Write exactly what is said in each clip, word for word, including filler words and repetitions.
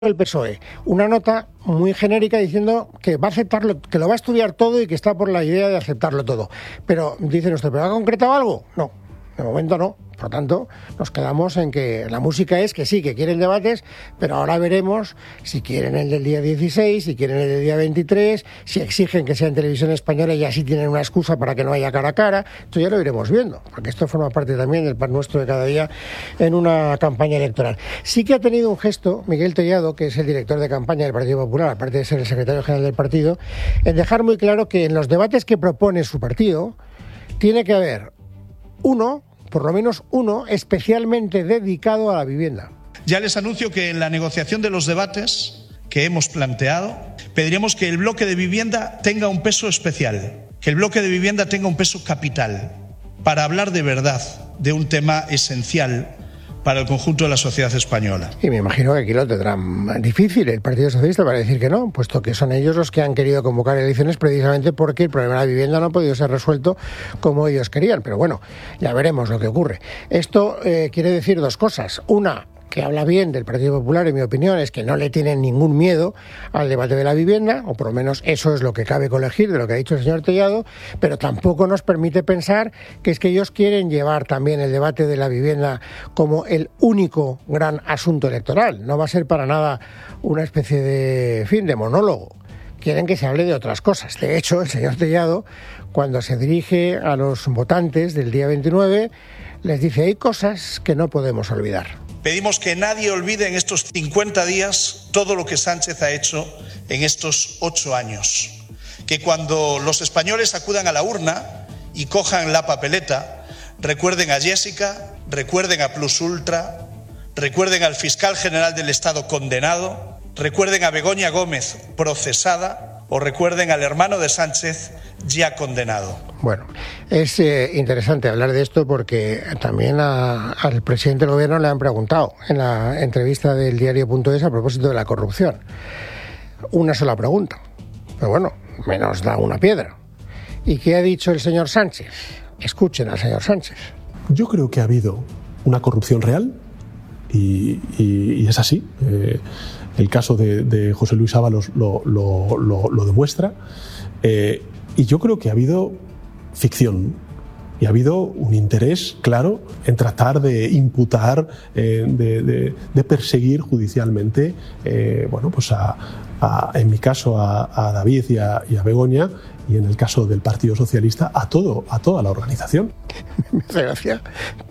el P S O E una nota muy genérica diciendo que va a aceptarlo, que lo va a estudiar todo y que está por la idea de aceptarlo todo. Pero dice nuestro, ¿pero ha concretado algo? No, de momento no. Por tanto, nos quedamos en que la música es que sí, que quieren debates, pero ahora veremos si quieren el del día dieciséis, si quieren el del día veintitrés, si exigen que sea en televisión española y así tienen una excusa para que no haya cara a cara. Esto ya lo iremos viendo, porque esto forma parte también del pan nuestro de cada día en una campaña electoral. Sí que ha tenido un gesto Miguel Tellado, que es el director de campaña del Partido Popular, aparte de ser el secretario general del partido, en dejar muy claro que en los debates que propone su partido tiene que haber uno, por lo menos uno, especialmente dedicado a la vivienda. Ya les anuncio que en la negociación de los debates que hemos planteado, pediremos que el bloque de vivienda tenga un peso especial, que el bloque de vivienda tenga un peso capital, para hablar de verdad de un tema esencial para el conjunto de la sociedad española. Y me imagino que aquí lo tendrán difícil el Partido Socialista para decir que no, puesto que son ellos los que han querido convocar elecciones precisamente porque el problema de la vivienda no ha podido ser resuelto como ellos querían. Pero bueno, ya veremos lo que ocurre. Esto eh, quiere decir dos cosas. Una, que habla bien del Partido Popular, en mi opinión, es que no le tienen ningún miedo al debate de la vivienda, o por lo menos eso es lo que cabe colegir de lo que ha dicho el señor Tellado, pero tampoco nos permite pensar que es que ellos quieren llevar también el debate de la vivienda como el único gran asunto electoral. No va a ser para nada una especie de, en fin, de monólogo. Quieren que se hable de otras cosas. De hecho, el señor Tellado, cuando se dirige a los votantes del día veintinueve, les dice: hay cosas que no podemos olvidar. Pedimos que nadie olvide en estos cincuenta días todo lo que Sánchez ha hecho en estos ocho años. Que cuando los españoles acudan a la urna y cojan la papeleta, recuerden a Jessica, recuerden a Plus Ultra, recuerden al fiscal general del Estado condenado, recuerden a Begoña Gómez procesada o recuerden al hermano de Sánchez ya condenado. Bueno, es eh, interesante hablar de esto porque también a, al presidente del gobierno le han preguntado en la entrevista del diario punto es a propósito de la corrupción. Una sola pregunta, pero bueno, menos da una piedra. ¿Y qué ha dicho el señor Sánchez? Escuchen al señor Sánchez. Yo creo que ha habido una corrupción real y, y, y es así. Eh, el caso de, de José Luis Ábalos lo, lo, lo, lo demuestra. Eh, y yo creo que ha habido ficción y ha habido un interés claro en tratar de imputar, eh, de, de, de perseguir judicialmente, eh, bueno, pues a, a, en mi caso a, a David y a, y a Begoña, y en el caso del Partido Socialista a todo, a toda la organización. Me hace gracia.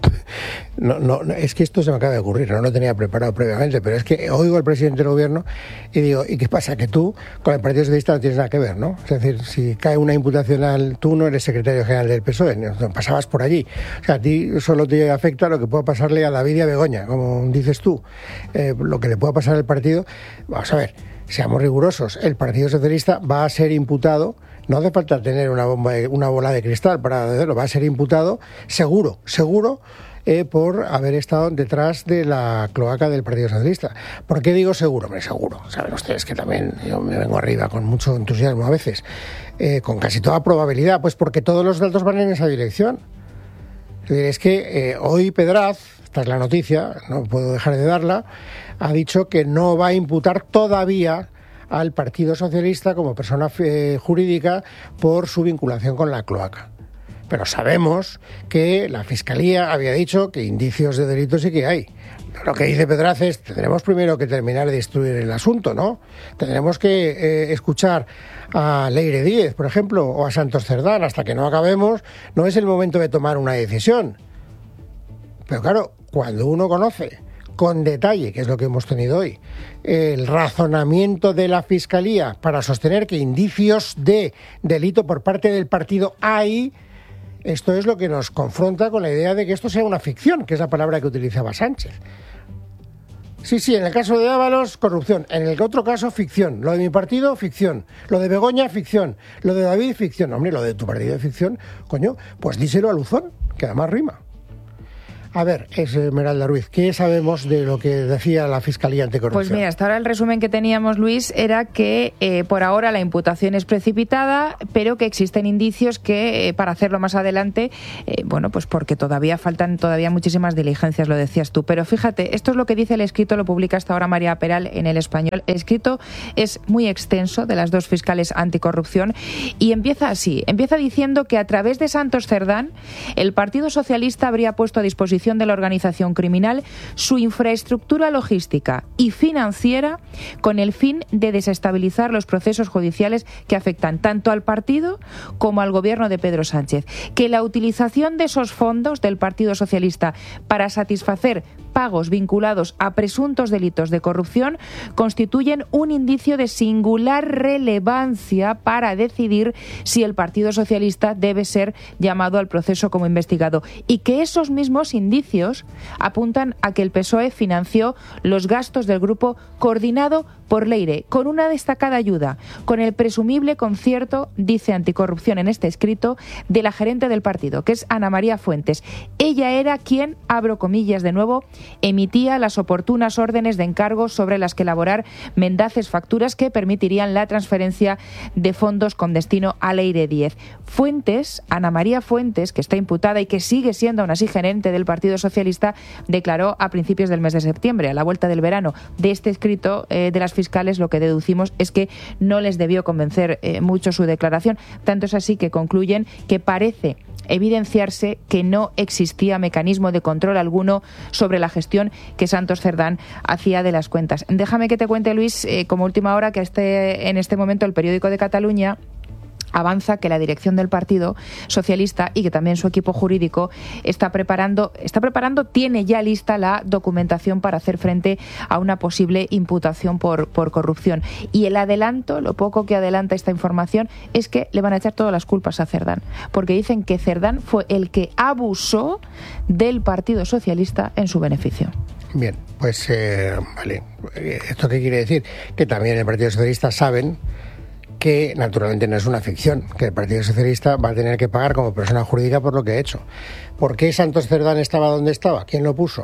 No, no, es que esto se me acaba de ocurrir, no lo tenía preparado previamente, pero es que oigo al presidente del gobierno y digo, ¿y qué pasa? Que tú con el Partido Socialista no tienes nada que ver, ¿no? Es decir, si cae una imputación al... Tú no eres secretario general del P S O E, no pasabas por allí. O sea, a ti solo te afecta lo que pueda pasarle a David y a Begoña, como dices tú. Eh, lo que le pueda pasar al partido... Vamos a ver, seamos rigurosos, el Partido Socialista va a ser imputado. No hace falta tener una bomba, una bola de cristal para hacerlo. Va a ser imputado seguro, seguro, eh, por haber estado detrás de la cloaca del Partido Socialista. ¿Por qué digo seguro? Hombre, seguro. Saben ustedes que también yo me vengo arriba con mucho entusiasmo a veces, eh, con casi toda probabilidad, pues porque todos los datos van en esa dirección. Es decir, es que eh, hoy Pedraz, esta es la noticia, no puedo dejar de darla, ha dicho que no va a imputar todavía al Partido Socialista como persona eh, jurídica por su vinculación con la cloaca. Pero sabemos que la Fiscalía había dicho que indicios de delito sí que hay. Lo que dice Pedraz es, tendremos primero que terminar de instruir el asunto, ¿no? Tendremos que eh, escuchar a Leire Díez, por ejemplo, o a Santos Cerdán, hasta que no acabemos, no es el momento de tomar una decisión. Pero claro, cuando uno conoce con detalle, que es lo que hemos tenido hoy, el razonamiento de la Fiscalía para sostener que indicios de delito por parte del partido hay, esto es lo que nos confronta con la idea de que esto sea una ficción, que es la palabra que utilizaba Sánchez. Sí, sí, en el caso de Ábalos, corrupción. En el otro caso, ficción. Lo de mi partido, ficción. Lo de Begoña, ficción. Lo de David, ficción. Hombre, lo de tu partido de ficción, coño, pues díselo a Luzón, que además rima. A ver, Esmeralda Ruiz, ¿qué sabemos de lo que decía la Fiscalía Anticorrupción? Pues mira, hasta ahora el resumen que teníamos, Luis, era que eh, por ahora la imputación es precipitada, pero que existen indicios que eh, para hacerlo más adelante, eh, bueno, pues porque todavía faltan todavía muchísimas diligencias, lo decías tú. Pero fíjate, esto es lo que dice el escrito, lo publica hasta ahora María Peral en El Español. El escrito es muy extenso de las dos fiscales anticorrupción y empieza así, empieza diciendo que a través de Santos Cerdán el Partido Socialista habría puesto a disposición de la organización criminal su infraestructura logística y financiera con el fin de desestabilizar los procesos judiciales que afectan tanto al partido como al gobierno de Pedro Sánchez. Que la utilización de esos fondos del Partido Socialista para satisfacer pagos vinculados a presuntos delitos de corrupción constituyen un indicio de singular relevancia para decidir si el Partido Socialista debe ser llamado al proceso como investigado, y que esos mismos indicios apuntan a que el P S O E financió los gastos del grupo coordinado por Leire, con una destacada ayuda, con el presumible concierto, dice Anticorrupción en este escrito, de la gerente del partido, que es Ana María Fuentes. Ella era quien, abro comillas de nuevo, emitía las oportunas órdenes de encargo sobre las que elaborar mendaces facturas que permitirían la transferencia de fondos con destino a Leire diez. Fuentes, Ana María Fuentes, que está imputada y que sigue siendo aún así gerente del Partido Socialista, declaró a principios del mes de septiembre, a la vuelta del verano. De este escrito eh, de las fiscales lo que deducimos es que no les debió convencer eh, mucho su declaración. Tanto es así que concluyen que parece evidenciarse que no existía mecanismo de control alguno sobre la gestión que Santos Cerdán hacía de las cuentas. Déjame que te cuente, Luis, eh, como última hora, que este, en este momento el Periódico de Cataluña avanza que la dirección del Partido Socialista y que también su equipo jurídico está preparando, está preparando, tiene ya lista la documentación para hacer frente a una posible imputación por, por corrupción. Y el adelanto, lo poco que adelanta esta información, es que le van a echar todas las culpas a Cerdán, porque dicen que Cerdán fue el que abusó del Partido Socialista en su beneficio. Bien, pues eh, vale. ¿Esto qué quiere decir? Que también el Partido Socialista saben que naturalmente no es una ficción, que el Partido Socialista va a tener que pagar como persona jurídica por lo que ha hecho. ¿Por qué Santos Cerdán estaba donde estaba? ¿Quién lo puso?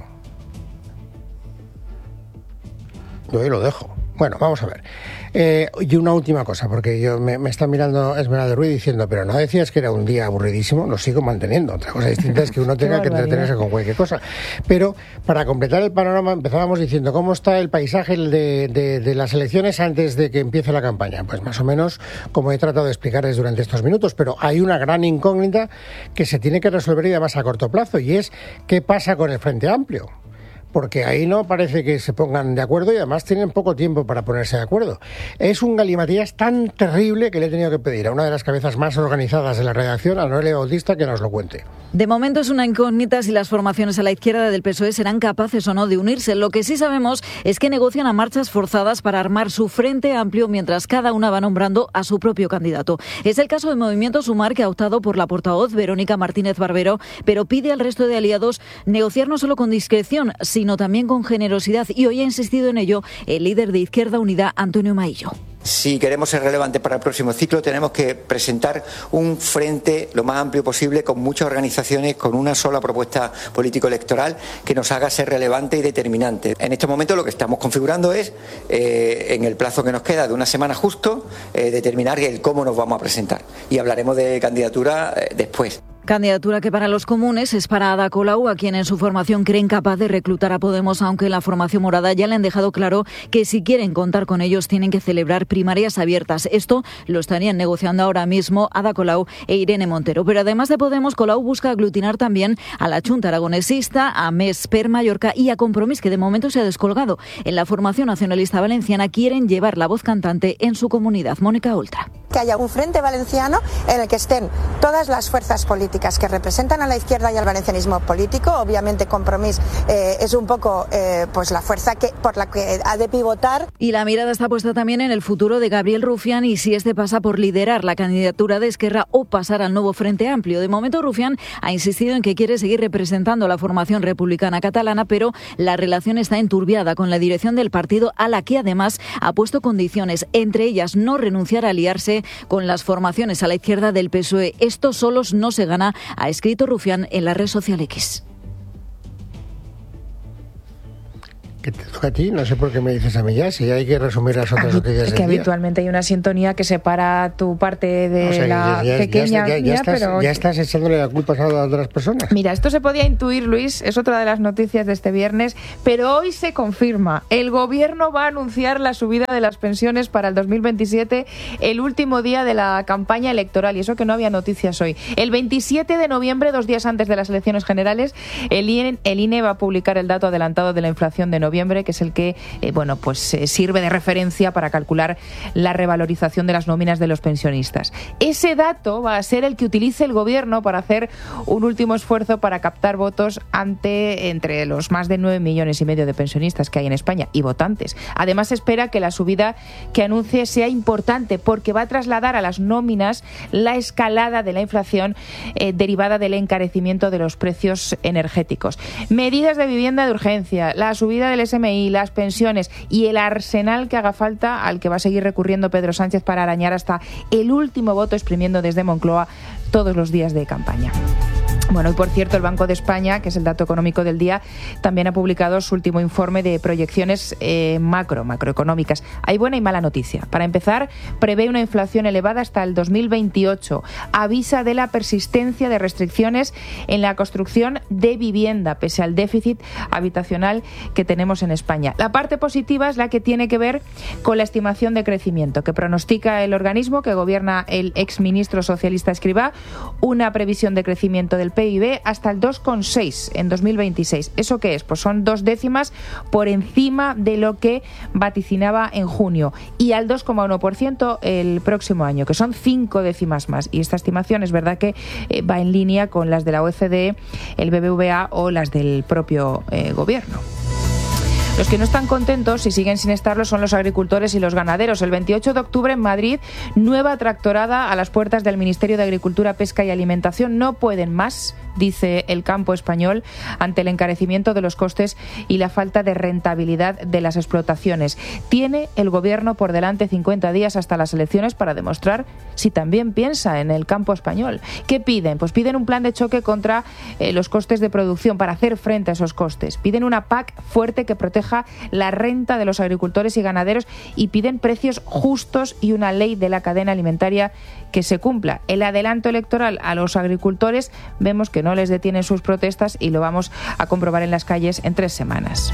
Yo ahí lo dejo. Bueno, vamos a ver. Eh, y una última cosa, porque yo me, me está mirando Esmeralda Ruiz diciendo, pero no decías que era un día aburridísimo, lo sigo manteniendo. Otra cosa distinta es que uno tenga que entretenerse con cualquier cosa. Pero para completar el panorama empezábamos diciendo cómo está el paisaje de, de, de las elecciones antes de que empiece la campaña. Pues más o menos como he tratado de explicarles durante estos minutos, pero hay una gran incógnita que se tiene que resolver y además a corto plazo, y es qué pasa con el Frente Amplio. Porque ahí no parece que se pongan de acuerdo y además tienen poco tiempo para ponerse de acuerdo. Es un galimatías tan terrible que le he tenido que pedir a una de las cabezas más organizadas de la redacción, a Noelia Bautista, que nos lo cuente. De momento es una incógnita si las formaciones a la izquierda del P S O E serán capaces o no de unirse. Lo que sí sabemos es que negocian a marchas forzadas para armar su Frente Amplio mientras cada una va nombrando a su propio candidato. Es el caso de Movimiento Sumar, que ha optado por la portavoz Verónica Martínez Barbero, pero pide al resto de aliados negociar no solo con discreción, sino sino también con generosidad, y hoy ha insistido en ello el líder de Izquierda Unida, Antonio Maillo. Si queremos ser relevantes para el próximo ciclo, tenemos que presentar un frente lo más amplio posible, con muchas organizaciones, con una sola propuesta político-electoral que nos haga ser relevante y determinante. En estos momentos lo que estamos configurando es, eh, en el plazo que nos queda de una semana justo, eh, determinar el cómo nos vamos a presentar. Y hablaremos de candidatura eh, después. Candidatura que para los comunes es para Ada Colau, a quien en su formación creen capaz de reclutar a Podemos, aunque en la formación morada ya le han dejado claro que si quieren contar con ellos tienen que celebrar primarias abiertas. Esto lo estarían negociando ahora mismo Ada Colau e Irene Montero. Pero además de Podemos, Colau busca aglutinar también a la Chunta Aragonesista, a Més per Mallorca y a Compromís, que de momento se ha descolgado. En la formación nacionalista valenciana quieren llevar la voz cantante en su comunidad. Mónica Oltra. Que haya un frente valenciano en el que estén todas las fuerzas políticas que representan a la izquierda y al valencianismo político. Obviamente Compromís eh, es un poco eh, pues la fuerza que por la que ha de pivotar. Y la mirada está puesta también en el futuro de Gabriel Rufián y si este pasa por liderar la candidatura de Esquerra o pasar al nuevo Frente Amplio. De momento Rufián ha insistido en que quiere seguir representando a la formación republicana catalana, pero la relación está enturbiada con la dirección del partido, a la que además ha puesto condiciones, entre ellas no renunciar a aliarse con las formaciones a la izquierda del P S O E. Esto solos no se gana, ha escrito Rufián en la red social X. que te toca a ti, no sé por qué me dices a mí ya, si hay que resumir las otras Aquí, noticias es que del día. habitualmente hay una sintonía que separa tu parte de O sea, la ya, ya, pequeña ya, ya, ya, mía, estás, pero... ya estás echándole la culpa a otras personas. Mira, esto se podía intuir, Luis, es otra de las noticias de este viernes, pero hoy se confirma. El gobierno va a anunciar la subida de las pensiones para el dos mil veintisiete, el último día de la campaña electoral, y eso que no había noticias hoy. El veintisiete de noviembre, dos días antes de las elecciones generales, el I N E, el I N E va a publicar el dato adelantado de la inflación de noviembre, que es el que eh, bueno, pues eh, sirve de referencia para calcular la revalorización de las nóminas de los pensionistas. Ese dato va a ser el que utilice el gobierno para hacer un último esfuerzo para captar votos ante entre los más de nueve millones y medio de pensionistas que hay en España y votantes. Además, se espera que la subida que anuncie sea importante porque va a trasladar a las nóminas la escalada de la inflación eh, derivada del encarecimiento de los precios energéticos. Medidas de vivienda de urgencia, la subida del S M I, las pensiones y el arsenal que haga falta al que va a seguir recurriendo Pedro Sánchez para arañar hasta el último voto, exprimiendo desde Moncloa todos los días de campaña. Bueno, y por cierto, el Banco de España, que es el dato económico del día, también ha publicado su último informe de proyecciones eh, macro, macroeconómicas. Hay buena y mala noticia. Para empezar, prevé una inflación elevada hasta el dos mil veintiocho. Avisa de la persistencia de restricciones en la construcción de vivienda, pese al déficit habitacional que tenemos en España. La parte positiva es la que tiene que ver con la estimación de crecimiento, que pronostica el organismo que gobierna el exministro socialista Escrivá, una previsión de crecimiento del P I B hasta el dos coma seis en dos mil veintiséis. ¿Eso qué es? Pues son dos décimas por encima de lo que vaticinaba en junio, y al dos coma uno por ciento el próximo año, que son cinco décimas más. Y esta estimación es verdad que eh, va en línea con las de la O E C D, el B B V A o las del propio eh, gobierno. Los que no están contentos y siguen sin estarlo son los agricultores y los ganaderos. El veintiocho de octubre en Madrid, nueva tractorada a las puertas del Ministerio de Agricultura, Pesca y Alimentación. No pueden más, dice el campo español, ante el encarecimiento de los costes y la falta de rentabilidad de las explotaciones. Tiene el gobierno por delante cincuenta días hasta las elecciones para demostrar si también piensa en el campo español. ¿Qué piden? Pues piden un plan de choque contra eh, los costes de producción para hacer frente a esos costes. Piden una P A C fuerte que proteja la renta de los agricultores y ganaderos y piden precios justos y una ley de la cadena alimentaria que se cumpla. El adelanto electoral a los agricultores vemos que no les detienen sus protestas y lo vamos a comprobar en las calles en tres semanas.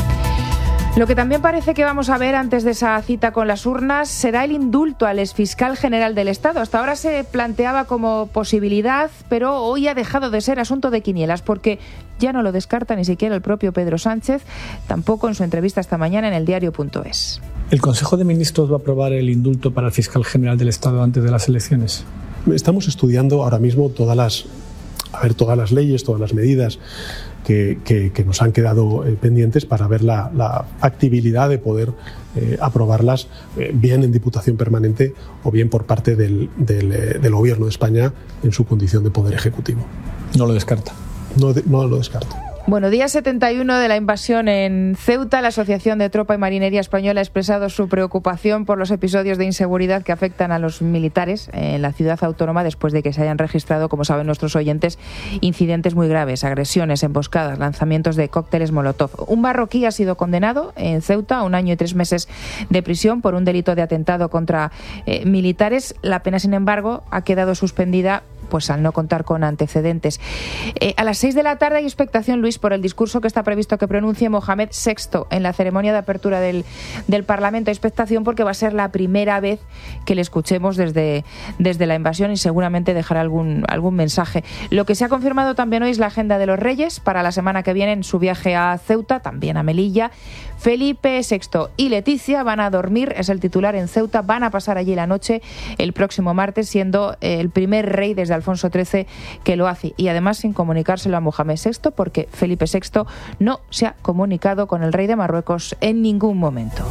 Lo que también parece que vamos a ver antes de esa cita con las urnas será el indulto al exfiscal general del Estado. Hasta ahora se planteaba como posibilidad, pero hoy ha dejado de ser asunto de quinielas porque ya no lo descarta ni siquiera el propio Pedro Sánchez, tampoco en su entrevista esta mañana en el diario punto es. ¿El Consejo de Ministros va a aprobar el indulto para el fiscal general del Estado antes de las elecciones? Estamos estudiando ahora mismo todas las, a ver, todas las leyes, todas las medidas Que, que, que nos han quedado eh, pendientes para ver la, la factibilidad de poder eh, aprobarlas eh, bien en Diputación Permanente o bien por parte del, del, eh, del Gobierno de España en su condición de Poder Ejecutivo. No lo descarta. No, de, no lo descarto. Bueno, día setenta y uno de la invasión en Ceuta. La Asociación de Tropa y Marinería Española ha expresado su preocupación por los episodios de inseguridad que afectan a los militares en la ciudad autónoma después de que se hayan registrado, como saben nuestros oyentes, incidentes muy graves, agresiones, emboscadas, lanzamientos de cócteles Molotov. Un marroquí ha sido condenado en Ceuta a un año y tres meses de prisión por un delito de atentado contra eh, militares. La pena, sin embargo, ha quedado suspendida pues al no contar con antecedentes. Eh, a las seis de la tarde hay expectación, Luis, por el discurso que está previsto que pronuncie Mohamed sexto en la ceremonia de apertura del, del Parlamento. Hay expectación porque va a ser la primera vez que le escuchemos desde, desde la invasión y seguramente dejará algún, algún mensaje. Lo que se ha confirmado también hoy es la agenda de los Reyes para la semana que viene en su viaje a Ceuta, también a Melilla. Felipe sexto y Leticia van a dormir, es el titular, en Ceuta, van a pasar allí la noche el próximo martes, siendo el primer rey desde Alfonso trece que lo hace, y además sin comunicárselo a Mohamed sexto porque Felipe sexto no se ha comunicado con el rey de Marruecos en ningún momento.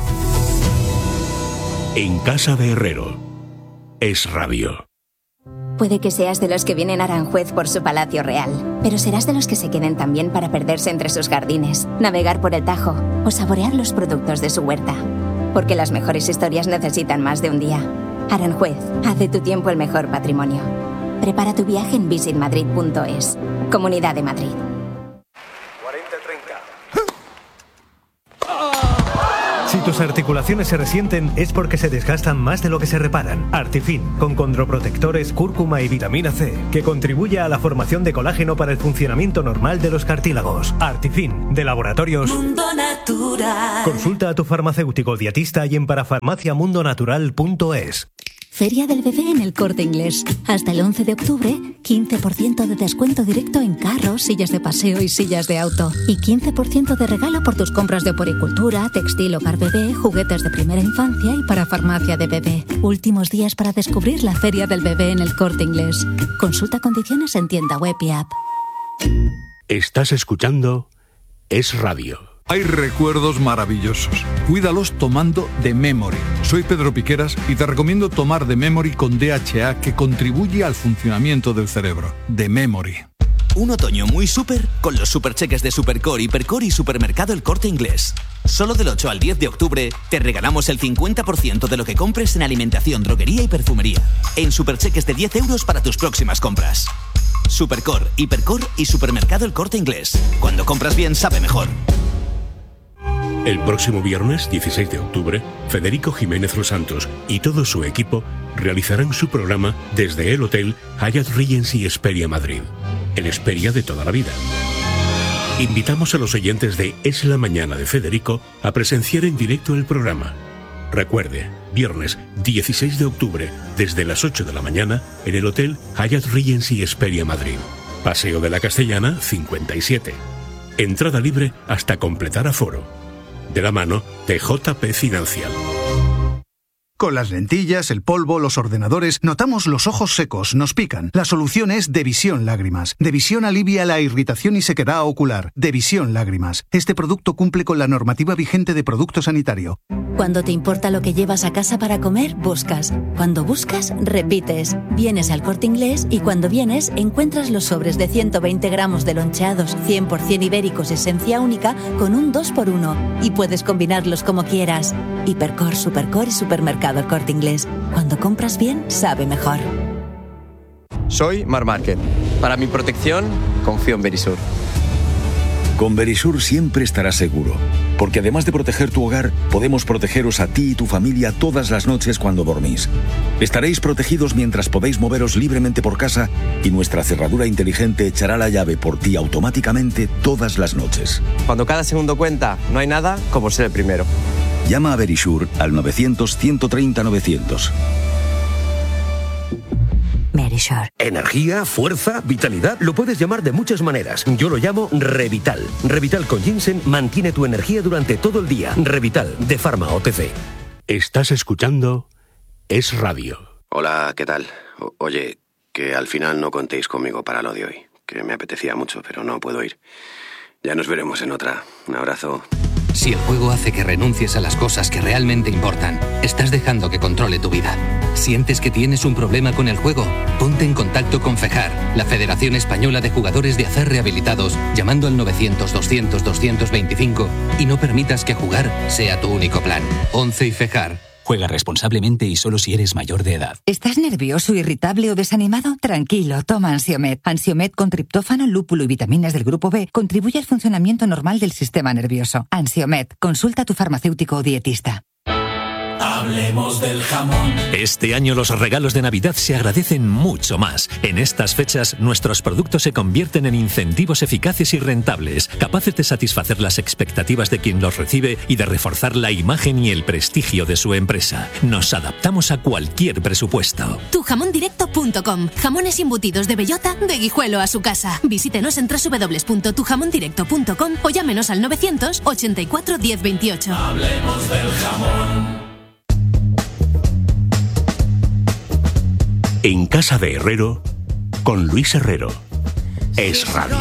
En casa de Herrero, Es Radio. Puede que seas de los que vienen a Aranjuez por su palacio real, pero serás de los que se queden también para perderse entre sus jardines, navegar por el Tajo o saborear los productos de su huerta. Porque las mejores historias necesitan más de un día. Aranjuez, haz de tu tiempo el mejor patrimonio. Prepara tu viaje en visit madrid punto es. Comunidad de Madrid. cuarenta treinta. Si tus articulaciones se resienten es porque se desgastan más de lo que se reparan. Artifin, con condroprotectores, cúrcuma y vitamina C, que contribuye a la formación de colágeno para el funcionamiento normal de los cartílagos. Artifin, de Laboratorios Mundo Natural. Consulta a tu farmacéutico dietista y en parafarmacia mundo natural punto es. Feria del Bebé en El Corte Inglés. Hasta el once de octubre, quince por ciento de descuento directo en carros, sillas de paseo y sillas de auto. Y quince por ciento de regalo por tus compras de oporicultura, textil hogar bebé, juguetes de primera infancia y para farmacia de bebé. Últimos días para descubrir la Feria del Bebé en El Corte Inglés. Consulta condiciones en tienda web y app. Estás escuchando Es Radio. Hay recuerdos maravillosos. Cuídalos tomando The Memory. Soy Pedro Piqueras y te recomiendo tomar The Memory con D H A, que contribuye al funcionamiento del cerebro. The Memory. Un otoño muy súper con los supercheques de Supercore, Hipercore y Supermercado El Corte Inglés. Solo del ocho al diez de octubre te regalamos el cincuenta por ciento de lo que compres en alimentación, droguería y perfumería. En supercheques de diez euros para tus próximas compras. Supercore, Hipercore y Supermercado El Corte Inglés. Cuando compras bien, sabe mejor. El próximo viernes, dieciséis de octubre, Federico Jiménez Los Santos y todo su equipo realizarán su programa desde el Hotel Hyatt Regency Hesperia Madrid, el Hesperia de toda la vida. Invitamos a los oyentes de Es la Mañana de Federico a presenciar en directo el programa. Recuerde, viernes dieciséis de octubre, desde las ocho de la mañana, en el Hotel Hyatt Regency Hesperia Madrid. Paseo de la Castellana, cincuenta y siete. Entrada libre hasta completar aforo. De la mano de J P Financial. Con las lentillas, el polvo, los ordenadores, notamos los ojos secos, nos pican. La solución es Devisión Lágrimas. Devisión alivia la irritación y sequedad ocular. Devisión Lágrimas. Este producto cumple con la normativa vigente de producto sanitario. Cuando te importa lo que llevas a casa para comer, buscas. Cuando buscas, repites. Vienes al Corte Inglés y cuando vienes, encuentras los sobres de ciento veinte gramos de loncheados cien por ciento ibéricos esencia única con un dos por uno. Y puedes combinarlos como quieras. Hipercore, Supercore y Supermercado El Corte Inglés. Cuando compras bien, sabe mejor. Soy Mar Márquez. Para mi protección, confío en Verisur. Con Verisur siempre estarás seguro, porque además de proteger tu hogar, podemos protegeros a ti y tu familia todas las noches cuando dormís. Estaréis protegidos mientras podéis moveros libremente por casa y nuestra cerradura inteligente echará la llave por ti automáticamente todas las noches. Cuando cada segundo cuenta, no hay nada como ser el primero. Llama a Verisur al novecientos, ciento treinta, novecientos. Verisur. Energía, fuerza, vitalidad, lo puedes llamar de muchas maneras. Yo lo llamo Revital. Revital con ginseng mantiene tu energía durante todo el día. Revital, de Pharma O T C. Estás escuchando Es Radio. Hola, ¿qué tal? O- oye, que al final no contéis conmigo para lo de hoy, que me apetecía mucho, pero no puedo ir. Ya nos veremos en otra. Un abrazo. Si el juego hace que renuncies a las cosas que realmente importan, estás dejando que controle tu vida. ¿Sientes que tienes un problema con el juego? Ponte en contacto con FEJAR, la Federación Española de Jugadores de Azer Rehabilitados, llamando al novecientos, doscientos, doscientos veinticinco y no permitas que jugar sea tu único plan. once y FEJAR. Juega responsablemente y solo si eres mayor de edad. ¿Estás nervioso, irritable o desanimado? Tranquilo, toma Ansiomed. Ansiomed con triptófano, lúpulo y vitaminas del grupo B contribuye al funcionamiento normal del sistema nervioso. Ansiomed, consulta a tu farmacéutico o dietista. Hablemos del jamón. Este año los regalos de Navidad se agradecen mucho más. En estas fechas, nuestros productos se convierten en incentivos eficaces y rentables, capaces de satisfacer las expectativas de quien los recibe y de reforzar la imagen y el prestigio de su empresa. Nos adaptamos a cualquier presupuesto. tu jamón directo punto com. Jamones embutidos de bellota, de Guijuelo a su casa. Visítenos en doble u doble u doble u punto tu jamón directo punto com o llámenos al novecientos ochenta y cuatro diez veintiocho. Hablemos del jamón. En Casa de Herrero, con Luis Herrero. Es Radio.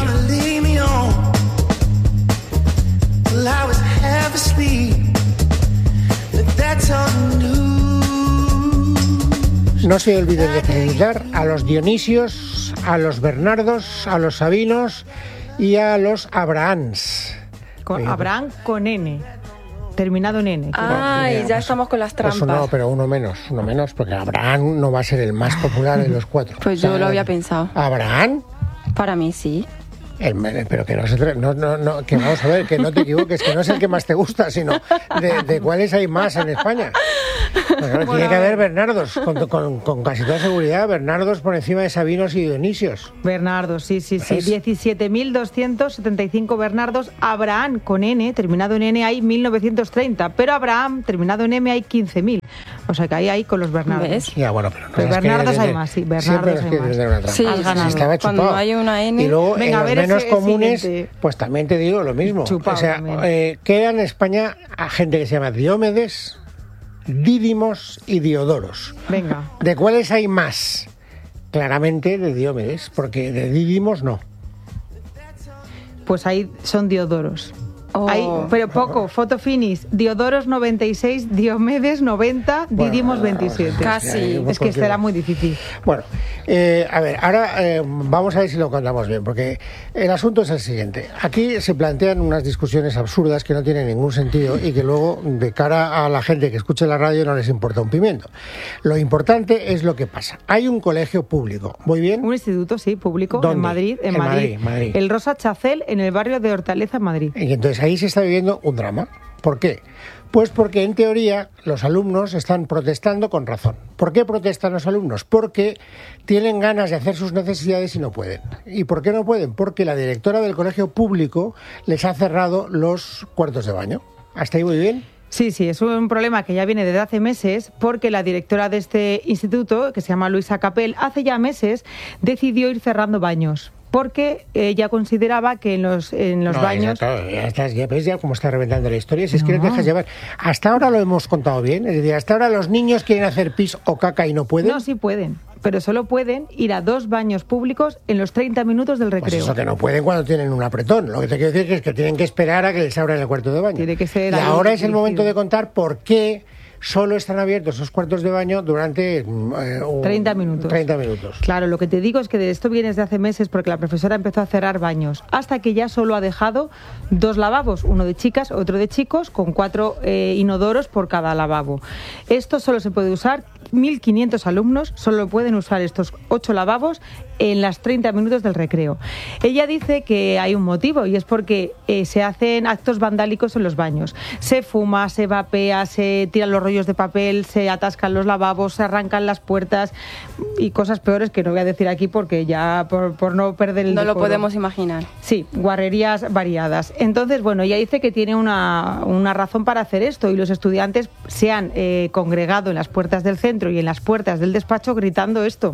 No se olviden de felicitar a los Dionisios, a los Bernardos, a los Sabinos y a los Abrahams. Con Abraham con N. Terminado en N. Ay, ya estamos con las trampas. Pues no, pero uno menos, uno menos, porque Abraham no va a ser el más popular de los cuatro. Pues yo lo había pensado. ¿Abraham? Para mí sí. El, pero que no, se, no, no, no, que vamos a ver, que no te equivoques, que no es el que más te gusta, sino de, de cuáles hay más en España. Pues, bueno, bueno, tiene que haber Bernardos, con, con, con casi toda seguridad, Bernardos por encima de Sabinos y Dionisios. Bernardos, sí, sí, sí. diecisiete mil doscientos setenta y cinco Bernardos. Abraham, con N, terminado en N, hay mil novecientos treinta, pero Abraham, terminado en M, hay quince mil. O sea que ahí hay con los Bernardos. ¿Ves? Ya, bueno, pero no pues Bernardos hay más, sí, Bernardos hay más. Sí, sí, estaba cuando hay una N... Y luego, venga, en a ver los menos comunes, siguiente. Pues también te digo lo mismo. Chupado, o sea, eh, queda en España a gente que se llama Diomedes, Dídimos y Diodoros. Venga. ¿De cuáles hay más? Claramente de Diomedes, porque de Dídimos no. Pues ahí son Diodoros. Oh. Hay, pero poco, foto finis, Diodoros noventa y seis, Diomedes noventa, Dídimos bueno, veintisiete. Casi. Es que será muy difícil. Bueno, eh, a ver, ahora eh, vamos a ver si lo contamos bien, porque el asunto es el siguiente. Aquí se plantean unas discusiones absurdas que no tienen ningún sentido y que luego, de cara a la gente que escuche la radio, no les importa un pimiento. Lo importante es lo que pasa. Hay un colegio público, ¿muy bien? Un instituto, sí, público, ¿Dónde? en Madrid. En, en Madrid. Madrid, Madrid. El Rosa Chacel, en el barrio de Hortaleza, en Madrid. Y entonces ahí se está viviendo un drama. ¿Por qué? Pues porque en teoría los alumnos están protestando con razón. ¿Por qué protestan los alumnos? Porque tienen ganas de hacer sus necesidades y no pueden. ¿Y por qué no pueden? Porque la directora del colegio público les ha cerrado los cuartos de baño. ¿Hasta ahí muy bien? Sí, sí, es un problema que ya viene desde hace meses porque la directora de este instituto, que se llama Luisa Capel, hace ya meses decidió ir cerrando baños. Porque ella consideraba que en los en los no, baños... Ya, ya, estás, ya ves ya cómo está reventando la historia, si es no. que no te dejas llevar. Hasta ahora lo hemos contado bien, es decir, hasta ahora los niños quieren hacer pis o caca y no pueden. No, sí pueden, pero solo pueden ir a dos baños públicos en los treinta minutos del recreo. Pues eso que no pueden cuando tienen un apretón. Lo que te quiero decir es que tienen que esperar a que les abran el cuarto de baño. Tiene que ser y ahora es el momento de contar por qué solo están abiertos esos cuartos de baño durante eh, treinta minutos. treinta minutos. Claro, lo que te digo es que de esto viene desde hace meses porque la profesora empezó a cerrar baños, hasta que ya solo ha dejado dos lavabos, uno de chicas, otro de chicos, con cuatro eh, inodoros por cada lavabo. Esto solo se puede usar, mil quinientos alumnos solo pueden usar estos ocho lavabos en las treinta minutos del recreo. Ella dice que hay un motivo y es porque eh, se hacen actos vandálicos en los baños. Se fuma, se vapea, se tiran los rollos de papel, se atascan los lavabos, se arrancan las puertas y cosas peores que no voy a decir aquí porque ya por, por no perder el No decoro. lo podemos imaginar. Sí, guarrerías variadas. Entonces, bueno, ella dice que tiene una, una razón para hacer esto y los estudiantes se han eh, congregado en las puertas del centro y en las puertas del despacho gritando esto.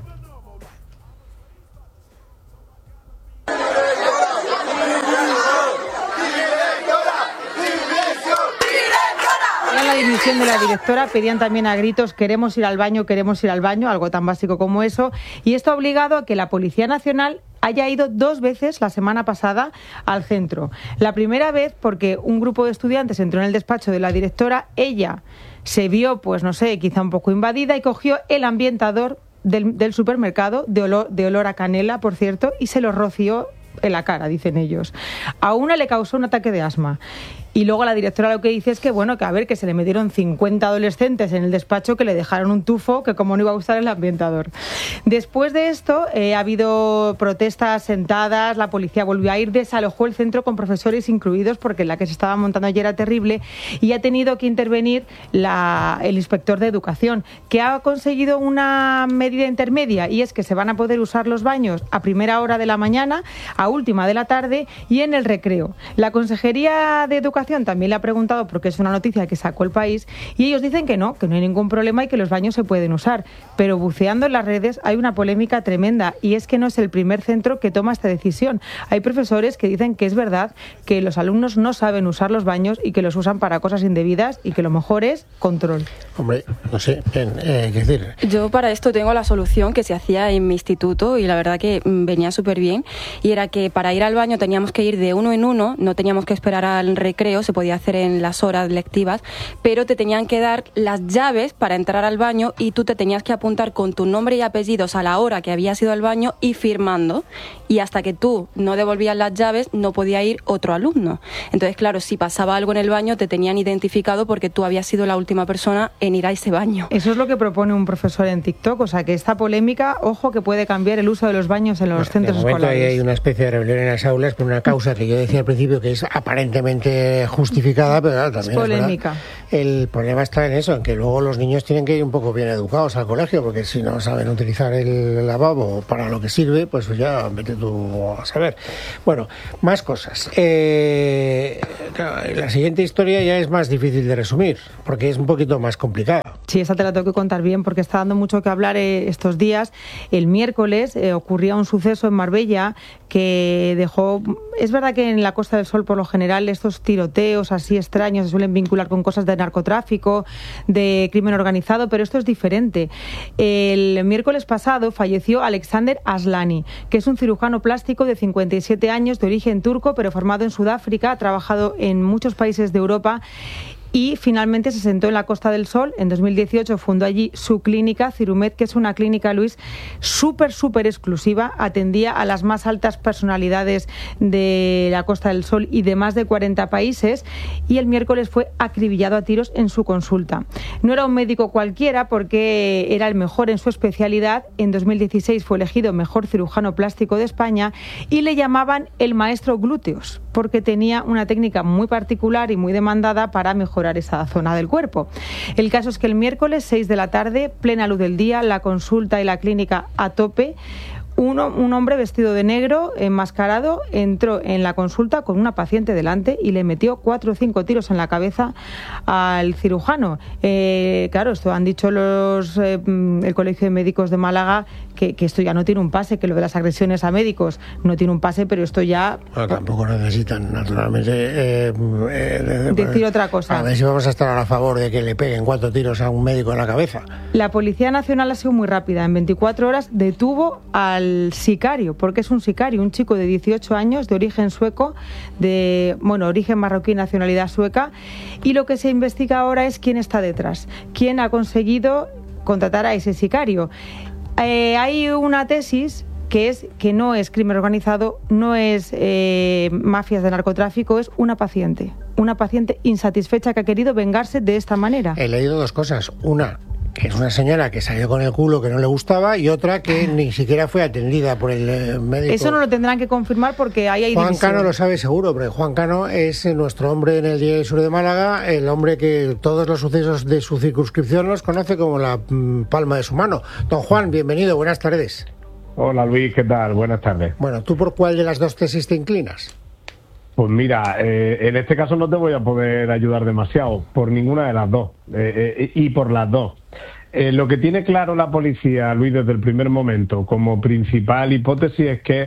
La dimisión de la directora, pedían también a gritos queremos ir al baño, queremos ir al baño, algo tan básico como eso, y esto ha obligado a que la Policía Nacional haya ido dos veces la semana pasada al centro. La primera vez porque un grupo de estudiantes entró en el despacho de la directora, ella se vio, pues no sé, quizá un poco invadida y cogió el ambientador del, del supermercado, de olor, de olor a canela, por cierto, y se lo roció en la cara, dicen ellos. A una le causó un ataque de asma. Y luego la directora lo que dice es que, bueno, que a ver, que se le metieron cincuenta adolescentes en el despacho que le dejaron un tufo, que como no iba a usar el ambientador. Después de esto, eh, ha habido protestas sentadas, la policía volvió a ir, desalojó el centro con profesores incluidos, porque la que se estaba montando ayer era terrible, y ha tenido que intervenir la, el inspector de educación, que ha conseguido una medida intermedia, y es que se van a poder usar los baños a primera hora de la mañana, a última de la tarde y en el recreo. La Consejería de Educación también le ha preguntado, porque es una noticia que sacó El País, y ellos dicen que no, que no hay ningún problema y que los baños se pueden usar. Pero buceando en las redes hay una polémica tremenda, y es que no es el primer centro que toma esta decisión. Hay profesores que dicen que es verdad que los alumnos no saben usar los baños y que los usan para cosas indebidas y que lo mejor es control. Hombre, no sé, bien, eh, ¿qué decir? Yo para esto tengo la solución que se hacía en mi instituto y la verdad que venía súper bien, y era que para ir al baño teníamos que ir de uno en uno, no teníamos que esperar al recreo recreo, se podía hacer en las horas lectivas, pero te tenían que dar las llaves para entrar al baño y tú te tenías que apuntar con tu nombre y apellidos a la hora que habías ido al baño y firmando, y hasta que tú no devolvías las llaves no podía ir otro alumno. Entonces, claro, si pasaba algo en el baño te tenían identificado porque tú habías sido la última persona en ir a ese baño. Eso es lo que propone un profesor en TikTok, o sea que esta polémica, ojo, que puede cambiar el uso de los baños en los bueno, centros de momento escolares. Hay una especie de rebelión en las aulas por una causa que yo decía al principio que es aparentemente justificada, pero claro, también es polémica. Es el problema está en eso, en que luego los niños tienen que ir un poco bien educados al colegio, porque si no saben utilizar el lavabo para lo que sirve, pues ya vete tú a saber. Bueno, más cosas. Eh, la siguiente historia ya es más difícil de resumir, porque es un poquito más complicada. Sí, esa te la tengo que contar bien, porque está dando mucho que hablar eh, estos días. El miércoles eh, ocurría un suceso en Marbella que dejó... Es verdad que en la Costa del Sol, por lo general, estos tiroteos así extraños se suelen vincular con cosas de narcotráfico, de crimen organizado, pero esto es diferente. El miércoles pasado falleció Alexander Aslani, que es un cirujano plástico de cincuenta y siete años, de origen turco, pero formado en Sudáfrica, ha trabajado en muchos países de Europa y finalmente se sentó en la Costa del Sol. En dos mil dieciocho fundó allí su clínica, Cirumed, que es una clínica, Luis, súper, súper exclusiva. Atendía a las más altas personalidades de la Costa del Sol y de más de cuarenta países, y el miércoles fue acribillado a tiros en su consulta. No era un médico cualquiera porque era el mejor en su especialidad. En dos mil dieciséis fue elegido mejor cirujano plástico de España y le llamaban el maestro glúteos, porque tenía una técnica muy particular y muy demandada para mejorar esa zona del cuerpo. El caso es que el miércoles, seis de la tarde, plena luz del día, la consulta y la clínica a tope, Uno, un hombre vestido de negro, enmascarado, entró en la consulta con una paciente delante y le metió cuatro o cinco tiros en la cabeza al cirujano. Eh, claro, esto han dicho los eh, el Colegio de Médicos de Málaga, que, que esto ya no tiene un pase, que lo de las agresiones a médicos no tiene un pase, pero esto ya... Bueno, tampoco necesitan, naturalmente, eh, eh, decir otra cosa. A ver si vamos a estar a favor de que le peguen cuatro tiros a un médico en la cabeza. La Policía Nacional ha sido muy rápida. En veinticuatro horas detuvo al sicario, porque es un sicario, un chico de dieciocho años, de origen sueco, de, bueno, origen marroquí, nacionalidad sueca, y lo que se investiga ahora es quién está detrás, quién ha conseguido contratar a ese sicario. Eh, hay una tesis que es que no es crimen organizado, no es eh, mafias de narcotráfico, es una paciente, una paciente insatisfecha que ha querido vengarse de esta manera. He leído dos cosas. Una, que es una señora que salió con el culo que no le gustaba, y otra que ni siquiera fue atendida por el eh, médico. Eso no lo tendrán que confirmar porque ahí hay Juan división. Cano lo sabe seguro, porque Juan Cano es nuestro hombre en el Diario Sur de Málaga, el hombre que todos los sucesos de su circunscripción los conoce como la mm, palma de su mano. Don Juan, bienvenido, buenas tardes. Hola Luis, ¿qué tal? Buenas tardes. Bueno, ¿tú por cuál de las dos tesis te inclinas? Pues mira, eh, en este caso no te voy a poder ayudar demasiado, por ninguna de las dos, eh, eh, y por las dos. Eh, lo que tiene claro la policía, Luis, desde el primer momento, como principal hipótesis, es que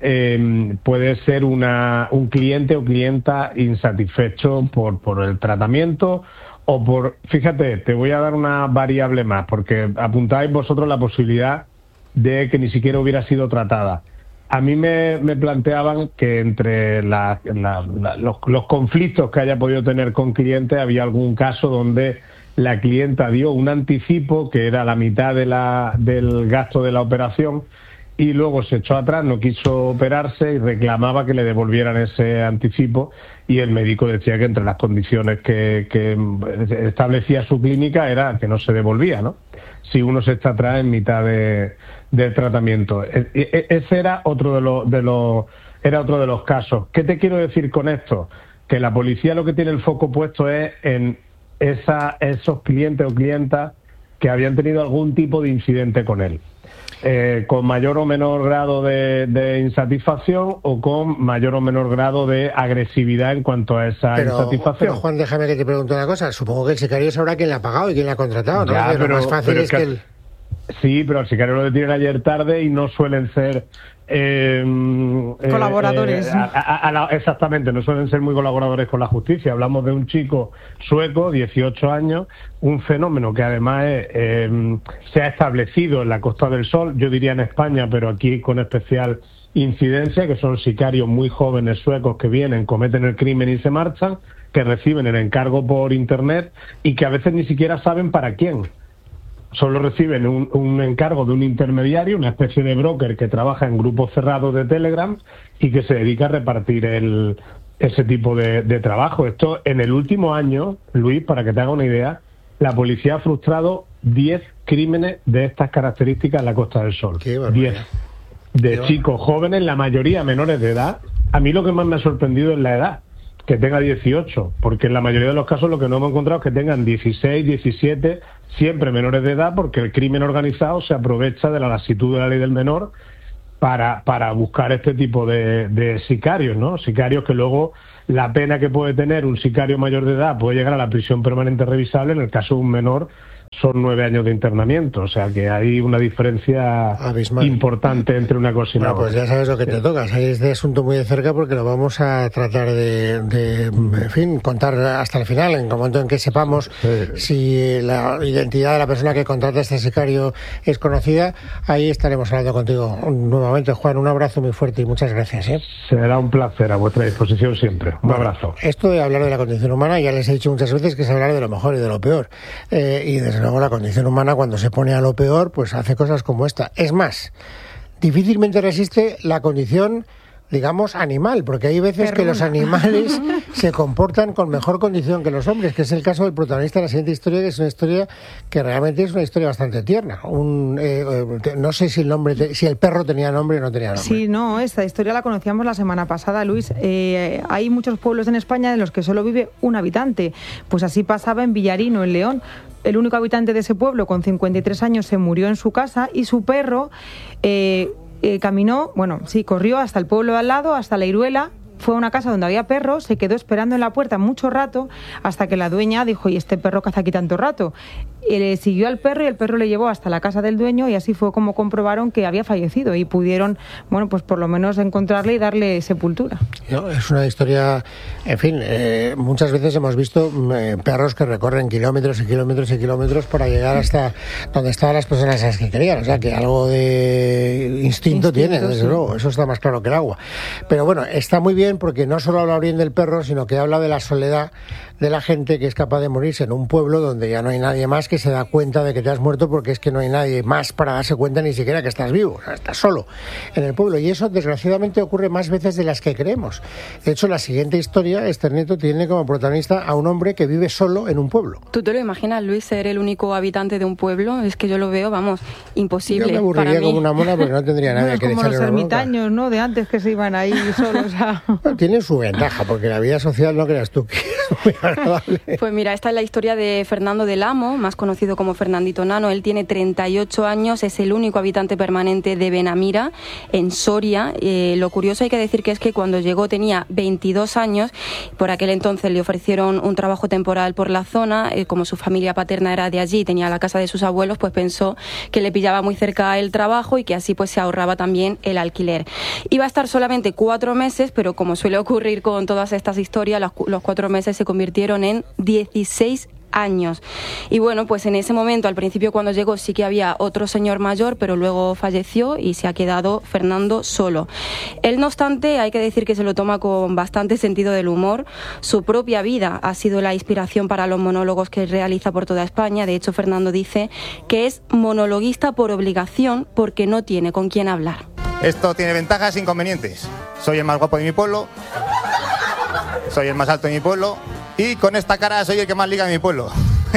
eh, puede ser una, un cliente o clienta insatisfecho por, por el tratamiento o por... Fíjate, te voy a dar una variable más, porque apuntáis vosotros la posibilidad de que ni siquiera hubiera sido tratada. A mí me, me planteaban que entre la, la, la, los, los conflictos que haya podido tener con clientes había algún caso donde la clienta dio un anticipo que era la mitad de la, del gasto de la operación y luego se echó atrás, no quiso operarse y reclamaba que le devolvieran ese anticipo, y el médico decía que entre las condiciones que, que establecía su clínica era que no se devolvía, ¿no? Si uno se echa atrás en mitad de, del tratamiento. E, e, ese era otro de los, de los, era otro de los casos. ¿Qué te quiero decir con esto? Que la policía lo que tiene el foco puesto es en esa, esos clientes o clientas que habían tenido algún tipo de incidente con él. Eh, con mayor o menor grado de, de insatisfacción o con mayor o menor grado de agresividad en cuanto a esa pero, insatisfacción. Pero Juan, déjame que te pregunte una cosa. Supongo que el sicario sabrá quién le ha pagado y quién le ha contratado, ¿no? Ya, lo pero, más fácil pero es que... que el... Sí, pero al sicario lo detienen ayer tarde y no suelen ser... Eh, colaboradores. Eh, a, a, a la, exactamente, no suelen ser muy colaboradores con la justicia. Hablamos de un chico sueco, dieciocho años, un fenómeno que además es, eh, se ha establecido en la Costa del Sol, yo diría en España, pero aquí con especial incidencia, que son sicarios muy jóvenes suecos que vienen, cometen el crimen y se marchan, que reciben el encargo por internet y que a veces ni siquiera saben para quién. Solo reciben un, un encargo de un intermediario, una especie de broker que trabaja en grupos cerrados de Telegram y que se dedica a repartir el, ese tipo de, de trabajo. Esto, en el último año, Luis, para que te haga una idea, la policía ha frustrado diez crímenes de estas características en la Costa del Sol. diez. De chicos jóvenes, la mayoría menores de edad. A mí lo que más me ha sorprendido es la edad, que tenga dieciocho, porque en la mayoría de los casos lo que no hemos encontrado es que tengan dieciséis, diecisiete, siempre menores de edad, porque el crimen organizado se aprovecha de la lasitud de la ley del menor para, para buscar este tipo de, de sicarios, ¿no? Sicarios que luego la pena que puede tener un sicario mayor de edad puede llegar a la prisión permanente revisable, en el caso de un menor son nueve años de internamiento, o sea que hay una diferencia abismal, importante entre una cosa y la bueno, otra. Pues ya sabes lo que te toca, hay este asunto muy de cerca porque lo vamos a tratar de, de en fin, contar hasta el final, en el momento en que sepamos sí. si la identidad de la persona que contrata a este sicario es conocida, ahí estaremos hablando contigo nuevamente. Juan, un abrazo muy fuerte y muchas gracias. ¿eh? Será un placer, a vuestra disposición siempre. Un bueno, abrazo. Esto de hablar de la condición humana, ya les he dicho muchas veces que es hablar de lo mejor y de lo peor, eh, y desde luego la condición humana cuando se pone a lo peor pues hace cosas como esta. Es más, difícilmente resiste la condición, digamos, animal, porque hay veces Perruna. que los animales se comportan con mejor condición que los hombres, que es el caso del protagonista de la siguiente historia, que es una historia que realmente es una historia bastante tierna. Un, eh, no sé si el nombre, te, si el perro tenía nombre o no tenía nombre. Sí, no, esta historia la conocíamos la semana pasada, Luis. Eh, hay muchos pueblos en España en los que solo vive un habitante. Pues así pasaba en Villarino, en León. El único habitante de ese pueblo, con cincuenta y tres años, se murió en su casa y su perro eh, eh, caminó, bueno, sí, corrió hasta el pueblo de al lado, hasta la Iruela. Fue a una casa donde había perros, se quedó esperando en la puerta mucho rato hasta que la dueña dijo, ¿y este perro qué hace aquí tanto rato? Y le siguió al perro y el perro le llevó hasta la casa del dueño y así fue como comprobaron que había fallecido y pudieron, bueno, pues por lo menos encontrarle y darle sepultura. No, es una historia, en fin, eh, muchas veces hemos visto eh, perros que recorren kilómetros y kilómetros y kilómetros para llegar hasta donde estaban las personas a las que querían, o sea que algo de instinto, instinto tiene, desde sí. luego, eso está más claro que el agua. Pero bueno, está muy bien porque no solo habla bien del perro, sino que habla de la soledad de la gente que es capaz de morirse en un pueblo donde ya no hay nadie más que se da cuenta de que te has muerto, porque es que no hay nadie más para darse cuenta ni siquiera que estás vivo, o sea, estás solo en el pueblo, y eso desgraciadamente ocurre más veces de las que creemos. De hecho, la siguiente historia, Esther Nieto, tiene como protagonista a un hombre que vive solo en un pueblo. ¿Tú te lo imaginas, Luis, ser el único habitante de un pueblo? Es que yo lo veo, vamos, imposible. Yo me aburriría para mí. como una mona porque no tendría nadie no, que como echarle los ermitaños, ¿no? De antes que se iban ahí solos a... Bueno, tiene su ventaja, porque la vida social no creas tú que es muy agradable. Pues mira, esta es la historia de Fernando del Amo, más conocido como Fernandito Nano. Él tiene treinta y ocho años, es el único habitante permanente de Benamira, en Soria. Eh, lo curioso hay que decir que es que cuando llegó tenía veintidós años, por aquel entonces le ofrecieron un trabajo temporal por la zona, eh, como su familia paterna era de allí, tenía la casa de sus abuelos, pues pensó que le pillaba muy cerca el trabajo y que así pues se ahorraba también el alquiler. Iba a estar solamente cuatro meses, pero como suele ocurrir con todas estas historias, los, los cuatro meses se convirtieron en dieciséis años. Y bueno, pues en ese momento, al principio cuando llegó sí que había otro señor mayor, pero luego falleció y se ha quedado Fernando solo. Él, no obstante, hay que decir que se lo toma con bastante sentido del humor. Su propia vida ha sido la inspiración para los monólogos que realiza por toda España. De hecho, Fernando dice que es monologuista por obligación porque no tiene con quién hablar. Esto tiene ventajas e inconvenientes. Soy el más guapo de mi pueblo, soy el más alto de mi pueblo y con esta cara soy el que más liga de mi pueblo.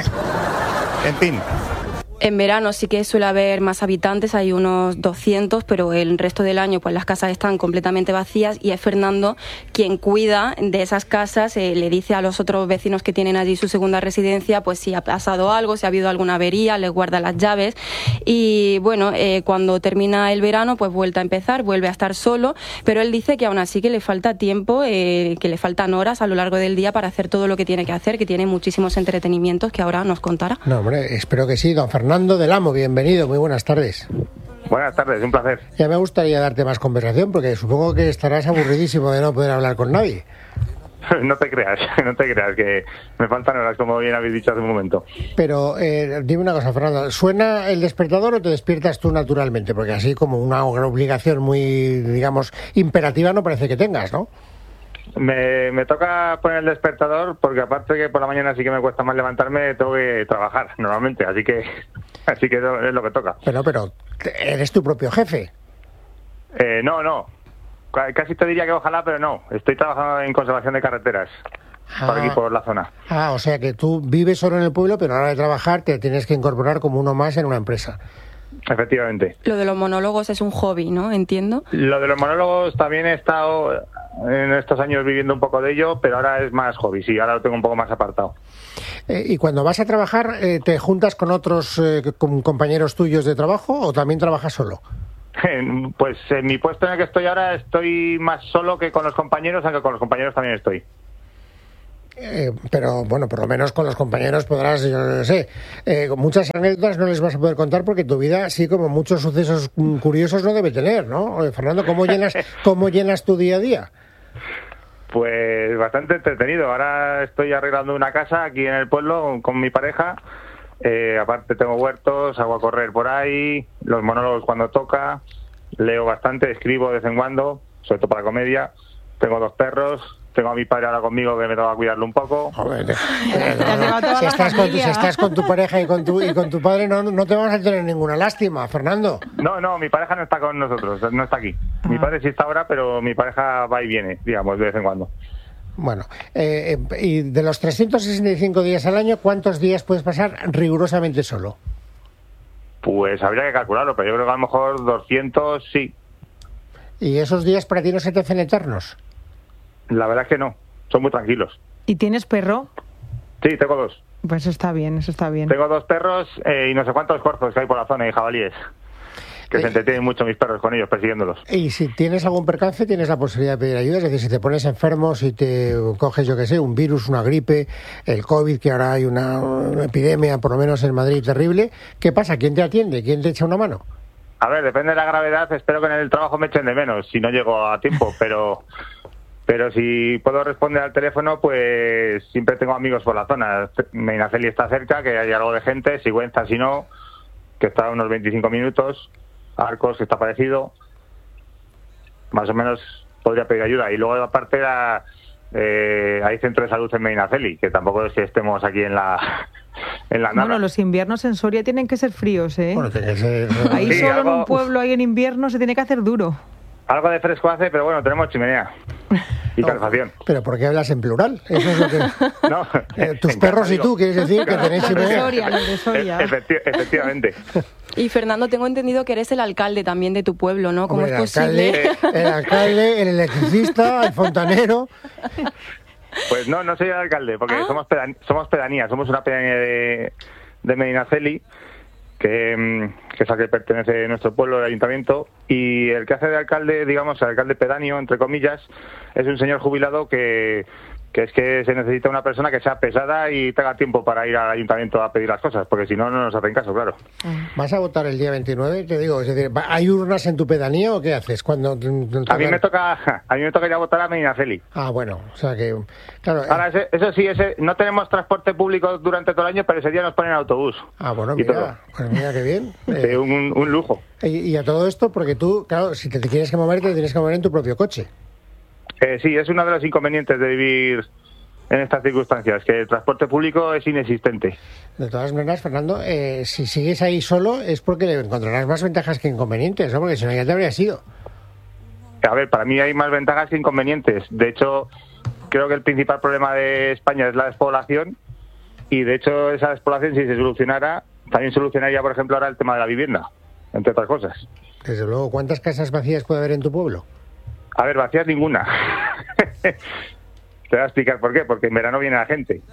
En fin. En verano sí que suele haber más habitantes, hay unos doscientos, pero el resto del año pues las casas están completamente vacías y es Fernando quien cuida de esas casas, eh, le dice a los otros vecinos que tienen allí su segunda residencia pues si ha pasado algo, si ha habido alguna avería, les guarda las llaves y bueno, eh, cuando termina el verano pues vuelve a empezar, vuelve a estar solo, pero él dice que aún así que le falta tiempo, eh, que le faltan horas a lo largo del día para hacer todo lo que tiene que hacer, que tiene muchísimos entretenimientos que ahora nos contará. No, hombre, espero que sí, don Fernando. Fernando del Amo, bienvenido, muy buenas tardes. Buenas tardes, un placer. Ya me gustaría darte más conversación porque supongo que estarás aburridísimo de no poder hablar con nadie. No te creas, no te creas, que me faltan horas, como bien habéis dicho hace un momento. Pero eh, dime una cosa, Fernando, ¿suena el despertador o te despiertas tú naturalmente? Porque así como una obligación muy, digamos, imperativa no parece que tengas, ¿no? Me, me toca poner el despertador porque aparte que por la mañana sí que me cuesta más levantarme, tengo que trabajar normalmente, así que así que es lo que toca. Pero, pero, ¿eres tu propio jefe? Eh, no, no. Casi te diría que ojalá, pero no. Estoy trabajando en conservación de carreteras, ah, por aquí, por la zona. Ah, o sea que tú vives solo en el pueblo, pero a la hora de trabajar te tienes que incorporar como uno más en una empresa. Efectivamente. Lo de los monólogos es un hobby, ¿no? Entiendo. Lo de los monólogos también he estado en estos años viviendo un poco de ello, pero ahora es más hobby, sí, ahora lo tengo un poco más apartado. Eh, ¿Y cuando vas a trabajar, eh, te juntas con otros eh, con compañeros tuyos de trabajo o también trabajas solo? Pues en mi puesto en el que estoy ahora estoy más solo que con los compañeros, aunque con los compañeros también estoy. Eh, pero bueno, por lo menos con los compañeros podrás, yo no sé, eh, muchas anécdotas no les vas a poder contar porque tu vida, así como muchos sucesos curiosos, no debe tener, ¿no? Eh, Fernando, ¿cómo llenas, cómo llenas tu día a día? Pues bastante entretenido. Ahora estoy arreglando una casa aquí en el pueblo con mi pareja. Eh, aparte tengo huertos, hago a correr por ahí, los monólogos cuando toca, leo bastante, escribo de vez en cuando, sobre todo para comedia. Tengo dos perros, tengo a mi padre ahora conmigo que me toca cuidarlo un poco. Joder, eh, no, no. Si, estás con, si estás con tu pareja y con tu, y con tu padre no, no te vamos a tener ninguna lástima, Fernando. No, no, mi pareja no está con nosotros, no está aquí. Mi padre sí está ahora, pero mi pareja va y viene, digamos, de vez en cuando. Bueno, eh, y de los trescientos sesenta y cinco días al año, ¿cuántos días puedes pasar rigurosamente solo? Pues habría que calcularlo, pero yo creo que a lo mejor doscientos sí. ¿Y esos días para ti no se te hacen eternos? La verdad es que no, son muy tranquilos. ¿Y tienes perro? Sí, tengo dos. Pues eso está bien, eso está bien. Tengo dos perros eh, y no sé cuántos corzos que hay por la zona y jabalíes. Que eh, se entretienen mucho mis perros con ellos, persiguiéndolos. Y si tienes algún percance, tienes la posibilidad de pedir ayuda. Es decir, si te pones enfermo, si te coges, yo qué sé, un virus, una gripe, el COVID, que ahora hay una, una epidemia, por lo menos en Madrid, terrible, ¿qué pasa? ¿Quién te atiende? ¿Quién te echa una mano? A ver, depende de la gravedad. Espero que en el trabajo me echen de menos, si no llego a tiempo, pero... Pero si puedo responder al teléfono, pues siempre tengo amigos por la zona. Medinaceli está cerca, que hay algo de gente. Sigüenza, si no, que está a unos veinticinco minutos. Arcos, que está parecido. Más o menos podría pedir ayuda. Y luego, aparte, la, eh, hay centro de salud en Medinaceli, que tampoco es que estemos aquí en la... En la nada. Bueno, los inviernos en Soria tienen que ser fríos, ¿eh? Bueno, tiene que ser... Ahí sí, solo algo... en un pueblo, ahí en invierno, se tiene que hacer duro. Algo de fresco hace, pero bueno, tenemos chimenea y calefacción. No, pero ¿por qué hablas en plural? Eso es lo que... No, eh, tus perros y tú, ¿quieres decir que tenéis chimenea? Los de Soria, los de Soria. Efecti efectivamente. Y Fernando, tengo entendido que eres el alcalde también de tu pueblo, ¿no? ¿Cómo Hombre, es posible? El alcalde, el alcalde, el electricista, el fontanero... Pues no, no soy el alcalde, porque ¿Ah? somos, pedan somos pedanía, somos una pedanía de, de Medinaceli, que, que es a que pertenece a nuestro pueblo, el ayuntamiento, y el que hace de alcalde, digamos, el alcalde pedáneo, entre comillas, es un señor jubilado que, que es que se necesita una persona que sea pesada y tenga tiempo para ir al ayuntamiento a pedir las cosas, porque si no, no nos hacen caso, claro. ¿Vas a votar el día veintinueve? Te digo, es decir, ¿hay urnas en tu pedanía o qué haces? Cuando a mí me toca a mí me toca ir a votar a Medinaceli. Ah, bueno, o sea que... Claro, Ahora, ese, eso sí, ese, no tenemos transporte público durante todo el año, pero ese día nos ponen autobús. Ah, bueno, mira, pues mira qué bien. Eh, un, un lujo. Y, y a todo esto, porque tú, claro, si te, te tienes que mover, te tienes que mover en tu propio coche. Eh, sí, es uno de los inconvenientes de vivir en estas circunstancias, que el transporte público es inexistente. De todas maneras, Fernando, eh, si sigues ahí solo es porque le encontrarás más ventajas que inconvenientes, ¿no? Porque si no ya te habrías ido. A ver, para mí hay más ventajas que inconvenientes. De hecho, creo que el principal problema de España es la despoblación, y de hecho esa despoblación, si se solucionara, también solucionaría, por ejemplo, ahora el tema de la vivienda, entre otras cosas. Desde luego, ¿cuántas casas vacías puede haber en tu pueblo? A ver, vacías ninguna. Te voy a explicar por qué, porque en verano viene la gente.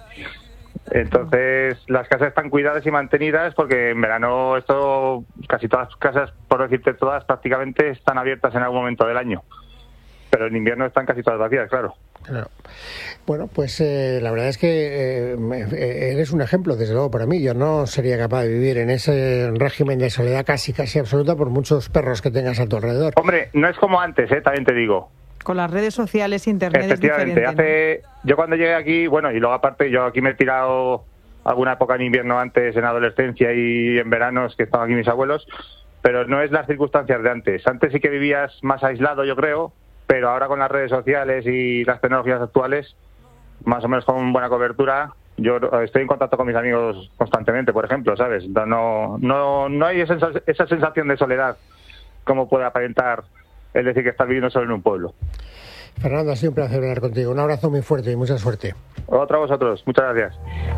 Entonces, las casas están cuidadas y mantenidas porque en verano esto, casi todas las casas, por decirte todas, prácticamente están abiertas en algún momento del año. Pero en invierno están casi todas vacías, claro. Claro. Bueno, pues eh, la verdad es que eh, eres un ejemplo, desde luego, para mí. Yo no sería capaz de vivir en ese régimen de soledad casi, casi absoluta por muchos perros que tengas a tu alrededor. Hombre, no es como antes, ¿eh? También te digo. con las redes sociales, internet es Efectivamente, diferente, hace, yo cuando llegué aquí, bueno, y luego aparte yo aquí me he tirado alguna época en invierno antes, en adolescencia y en veranos que estaban aquí mis abuelos, pero no es las circunstancias de antes. Antes sí que vivías más aislado, yo creo, pero ahora con las redes sociales y las tecnologías actuales, más o menos con buena cobertura, yo estoy en contacto con mis amigos constantemente, por ejemplo, ¿sabes? No, no, no hay esa, esa sensación de soledad como puede aparentar el decir que estás viviendo solo en un pueblo. Fernando, ha sido un placer hablar contigo. Un abrazo muy fuerte y mucha suerte. Otro a vosotros. Muchas gracias.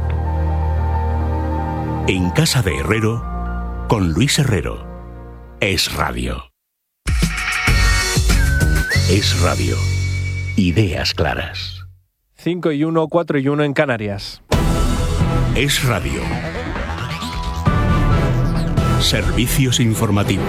En Casa de Herrero, con Luis Herrero. Es Radio. Es Radio. Ideas claras. cinco y uno, cuatro y uno en Canarias. Es Radio. Servicios informativos.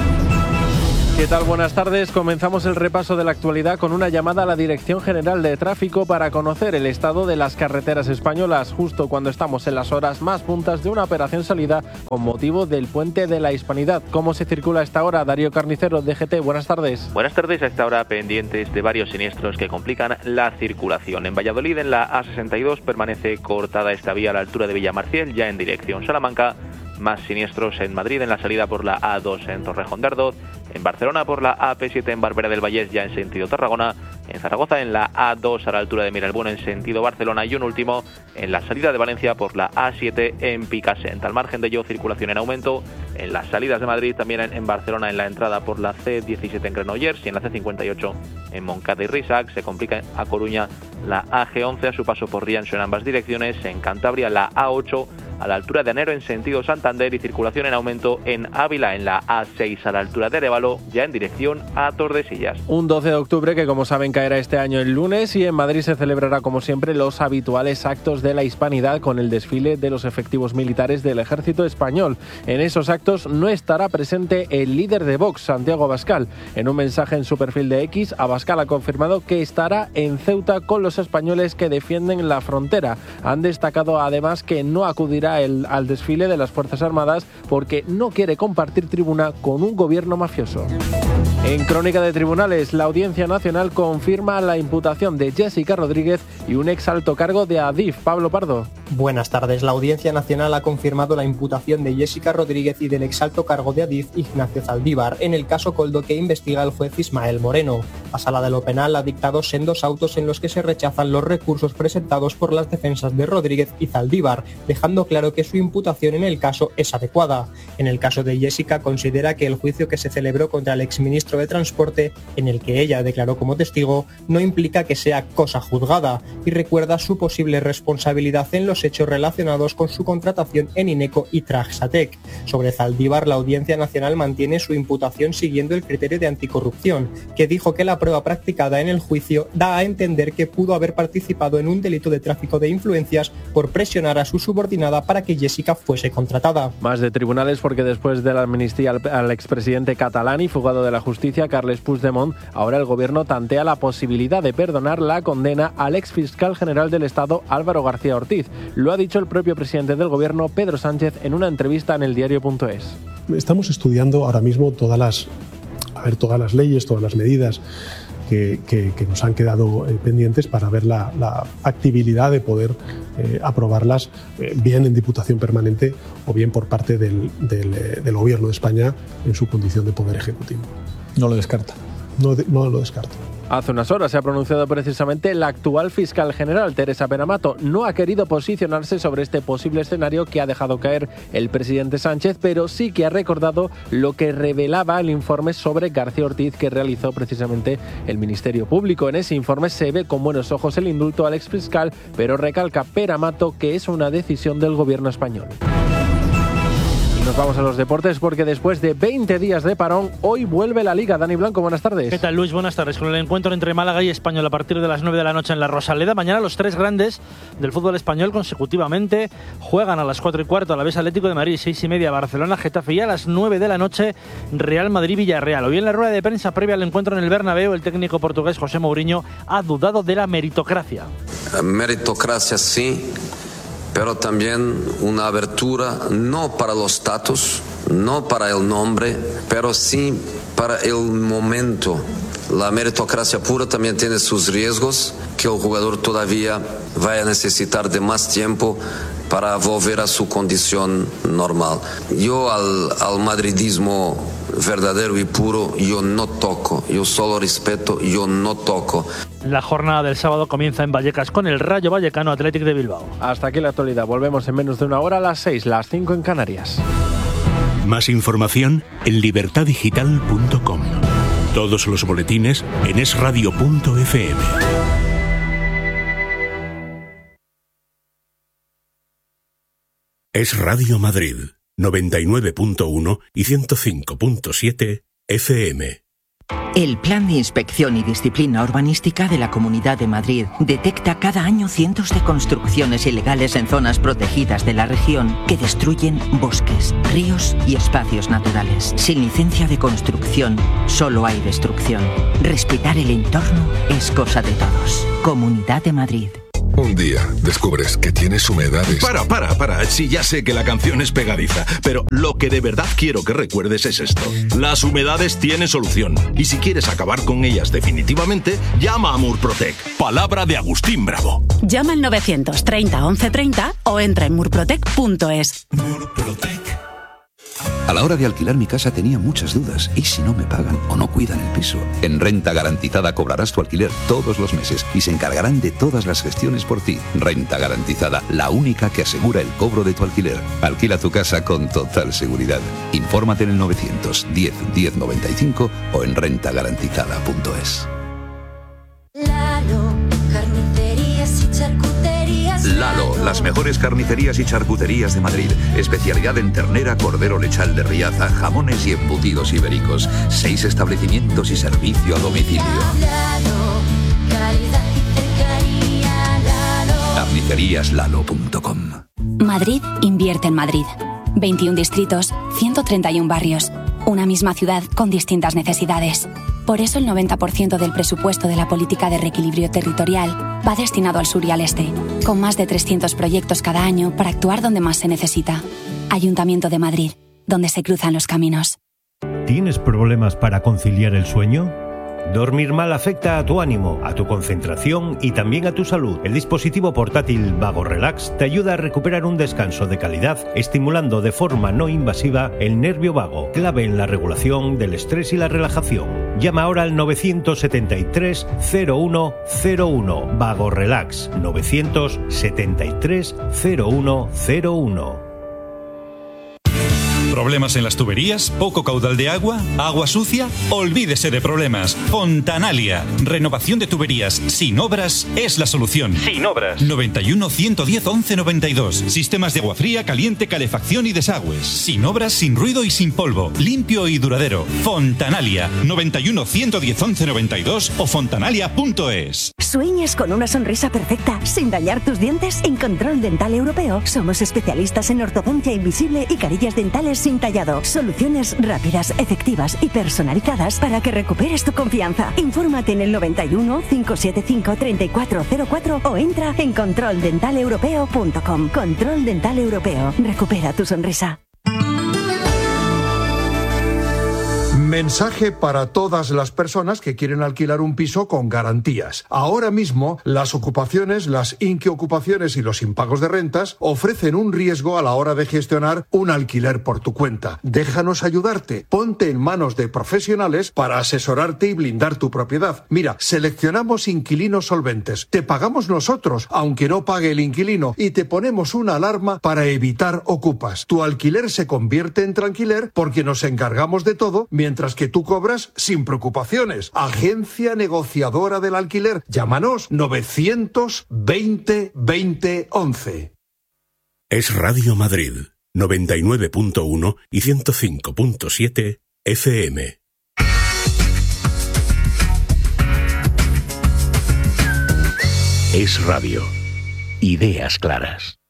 ¿Qué tal? Buenas tardes. Comenzamos el repaso de la actualidad con una llamada a la Dirección General de Tráfico para conocer el estado de las carreteras españolas, justo cuando estamos en las horas más puntas de una operación salida con motivo del Puente de la Hispanidad. ¿Cómo se circula a esta hora? Darío Carnicero, D G T, buenas tardes. Buenas tardes. A esta hora pendientes de varios siniestros que complican la circulación. En Valladolid, en la A sesenta y dos, permanece cortada esta vía a la altura de Villamarciel, ya en dirección Salamanca. Más siniestros en Madrid, en la salida por la A dos en Torrejón de Ardoz, en Barcelona por la A P siete en Barberá del Vallés, ya en sentido Tarragona, en Zaragoza en la A dos a la altura de Miralbón en sentido Barcelona y un último en la salida de Valencia por la A siete en Picassent. Al margen de ello, circulación en aumento en las salidas de Madrid, también en, en Barcelona en la entrada por la C diecisiete en Granollers y en la C cincuenta y ocho en Moncada y Risac. Se complica a Coruña la A G once a su paso por Rianxo en ambas direcciones, en Cantabria la A ocho a la altura de Anero en sentido Santander y circulación en aumento en Ávila en la A seis a la altura de Arévalo, ya en dirección a Tordesillas. Un doce de octubre que, como saben, caerá este año el lunes y en Madrid se celebrará como siempre los habituales actos de la Hispanidad con el desfile de los efectivos militares del Ejército Español. En esos actos no estará presente el líder de Vox, Santiago Abascal. En un mensaje en su perfil de X, Abascal ha confirmado que estará en Ceuta con los españoles que defienden la frontera. Han destacado además que no acudirá El, al desfile de las Fuerzas Armadas porque no quiere compartir tribuna con un gobierno mafioso. En Crónica de Tribunales, la Audiencia Nacional confirma la imputación de Jessica Rodríguez y un ex alto cargo de Adif, Pablo Pardo. Buenas tardes. La Audiencia Nacional ha confirmado la imputación de Jessica Rodríguez y del ex alto cargo de Adif, Ignacio Zaldívar, en el caso Coldo que investiga el juez Ismael Moreno. La Sala de lo Penal ha dictado sendos autos en los que se rechazan los recursos presentados por las defensas de Rodríguez y Zaldívar, dejando claro que su imputación en el caso es adecuada. En el caso de Jessica, considera que el juicio que se celebró contra el exministro de Transporte, en el que ella declaró como testigo, no implica que sea cosa juzgada y recuerda su posible responsabilidad en los hechos relacionados con su contratación en Ineco y Traxatec. Sobre Zaldívar, la Audiencia Nacional mantiene su imputación siguiendo el criterio de anticorrupción, que dijo que la prueba practicada en el juicio da a entender que pudo haber participado en un delito de tráfico de influencias por presionar a su subordinada para que Jessica fuese contratada. Más de tribunales porque después de la amnistía al, al expresidente catalán y fugado de la justicia, Carles Puigdemont, ahora el gobierno tantea la posibilidad de perdonar la condena al exfiscal general del Estado, Álvaro García Ortiz. Lo ha dicho el propio presidente del gobierno, Pedro Sánchez, en una entrevista en el diario punto es. Estamos estudiando ahora mismo todas las, a ver, todas las leyes, todas las medidas que, que, que nos han quedado eh, pendientes para ver la, la factibilidad de poder eh, aprobarlas eh, bien en Diputación Permanente o bien por parte del, del, eh, del Gobierno de España en su condición de Poder Ejecutivo. No lo descarta. No, de, no lo descarto. Hace unas horas se ha pronunciado precisamente la actual fiscal general, Teresa Penamato. No ha querido posicionarse sobre este posible escenario que ha dejado caer el presidente Sánchez, pero sí que ha recordado lo que revelaba el informe sobre García Ortiz que realizó precisamente el Ministerio Público. En ese informe se ve con buenos ojos el indulto al exfiscal, pero recalca Penamato que es una decisión del gobierno español. Nos vamos a los deportes porque después de veinte días de parón, hoy vuelve la Liga. Dani Blanco, buenas tardes. ¿Qué tal, Luis? Buenas tardes. Con el encuentro entre Málaga y Español a partir de las nueve de la noche en la Rosaleda. Mañana los tres grandes del fútbol español consecutivamente juegan a las cuatro y cuarto. A la vez Atlético de Madrid, seis y media Barcelona, Getafe, y a las nueve de la noche Real Madrid-Villarreal. Hoy en la rueda de prensa previa al encuentro en el Bernabéu, el técnico portugués José Mourinho ha dudado de la meritocracia. Meritocracia sí, pero también una abertura no para los estatus, no para el nombre, pero sí para el momento. La meritocracia pura también tiene sus riesgos, que el jugador todavía vaya a necesitar de más tiempo para volver a su condición normal. Yo al, al madridismo verdadero y puro, yo no toco, yo solo respeto, yo no toco. La jornada del sábado comienza en Vallecas con el Rayo Vallecano Athletic de Bilbao. Hasta aquí la actualidad, volvemos en menos de una hora a las seis, las cinco en Canarias. Más información en libertad digital punto com. Todos los boletines en es radio punto efe eme. Es Radio Madrid, noventa y nueve punto uno y ciento cinco punto siete efe eme. El Plan de Inspección y Disciplina Urbanística de la Comunidad de Madrid detecta cada año cientos de construcciones ilegales en zonas protegidas de la región que destruyen bosques, ríos y espacios naturales. Sin licencia de construcción, solo hay destrucción. Respetar el entorno es cosa de todos. Comunidad de Madrid. Un día descubres que tienes humedades. Para, para, para. Sí, ya sé que la canción es pegadiza, pero lo que de verdad quiero que recuerdes es esto. Las humedades tienen solución. Y si quieres acabar con ellas definitivamente, llama a Murprotec. Palabra de Agustín Bravo. Llama al novecientos treinta once treinta o entra en murprotec punto es. Murprotec. A la hora de alquilar mi casa tenía muchas dudas. ¿Y si no me pagan o no cuidan el piso? En Renta Garantizada cobrarás tu alquiler todos los meses y se encargarán de todas las gestiones por ti. Renta Garantizada, la única que asegura el cobro de tu alquiler. Alquila tu casa con total seguridad. Infórmate en el novecientos diez diez noventa y cinco o en renta garantizada punto es. Lalo, carnicerías y charcuterías. Lalo, las mejores carnicerías y charcuterías de Madrid. Especialidad en ternera, cordero lechal de Riaza, jamones y embutidos ibéricos. Seis establecimientos y servicio a domicilio. Lalo, calidad y cercanía. Lalo. carnicerías lalo punto com. Madrid invierte en Madrid. veintiún distritos, ciento treinta y uno barrios. Una misma ciudad con distintas necesidades. Por eso el noventa por ciento del presupuesto de la política de reequilibrio territorial va destinado al sur y al este, con más de trescientos proyectos cada año para actuar donde más se necesita. Ayuntamiento de Madrid, donde se cruzan los caminos. ¿Tienes problemas para conciliar el sueño? Dormir mal afecta a tu ánimo, a tu concentración y también a tu salud. El dispositivo portátil Vago Relax te ayuda a recuperar un descanso de calidad, estimulando de forma no invasiva el nervio vago, clave en la regulación del estrés y la relajación. Llama ahora al novecientos setenta y tres cero uno cero uno. Vago Relax, novecientos setenta y tres cero uno cero uno. ¿Problemas en las tuberías? ¿Poco caudal de agua? ¿Agua sucia? Olvídese de problemas. Fontanalia. Renovación de tuberías sin obras es la solución. Sin obras. noventa y uno ciento diez once noventa y dos. Sistemas de agua fría, caliente, calefacción y desagües. Sin obras, sin ruido y sin polvo. Limpio y duradero. Fontanalia. noventa y uno ciento diez once noventa y dos o fontanalia punto es. ¿Sueñas con una sonrisa perfecta sin dañar tus dientes? En Control Dental Europeo somos especialistas en ortodoncia invisible y carillas dentales sin tallado. Soluciones rápidas, efectivas y personalizadas para que recuperes tu confianza. Infórmate en el noventa y uno, cinco siete cinco, treinta y cuatro cero cuatro o entra en control dental europeo punto com. Control Dental Europeo. Recupera tu sonrisa. Mensaje para todas las personas que quieren alquilar un piso con garantías. Ahora mismo, las ocupaciones, las inquiocupaciones y los impagos de rentas ofrecen un riesgo a la hora de gestionar un alquiler por tu cuenta. Déjanos ayudarte. Ponte en manos de profesionales para asesorarte y blindar tu propiedad. Mira, seleccionamos inquilinos solventes. Te pagamos nosotros, aunque no pague el inquilino, y te ponemos una alarma para evitar ocupas. Tu alquiler se convierte en tranquiler porque nos encargamos de todo, mientras que tú cobras sin preocupaciones. Agencia negociadora del alquiler. Llámanos novecientos veinte veinte once. Es Radio Madrid, noventa y nueve punto uno y ciento cinco punto siete efe eme. Es Radio. Ideas claras.